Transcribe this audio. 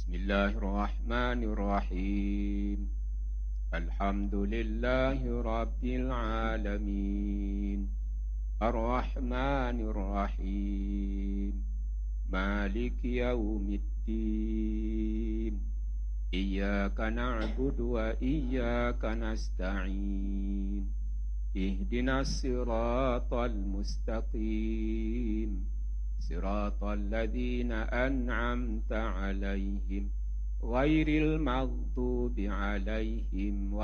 بسم الله الرحمن الرحيم الحمد لله رب العالمين الرحمن الرحيم مالك يوم الدين إياك نعبد وإياك نستعين اهدنا الصراط المستقيم صراط الذين أنعمت عليهم غير المغضوب عليهم